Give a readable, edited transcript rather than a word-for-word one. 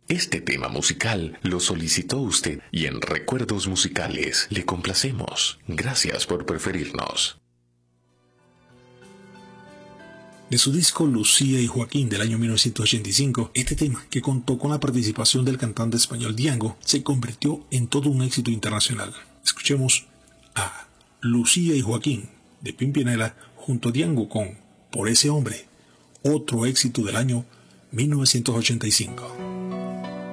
Este tema musical lo solicitó usted y en Recuerdos Musicales le complacemos. Gracias por preferirnos. De su disco Lucía y Joaquín del año 1985, este tema, que contó con la participación del cantante español Diango, se convirtió en todo un éxito internacional. Escuchemos a Lucía y Joaquín de Pimpinela junto a Diango con Por ese hombre, otro éxito del año 1985.